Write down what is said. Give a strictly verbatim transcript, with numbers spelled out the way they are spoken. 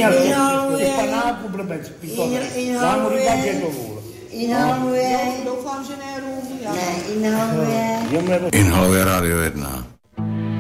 Inhaluje. Panáku blbec, pitone. Vám mu říkat, že to vůl. Inhaluje. Doufám, že ne rum. Ne, inhaluje. Inhaluje Rádio jedna.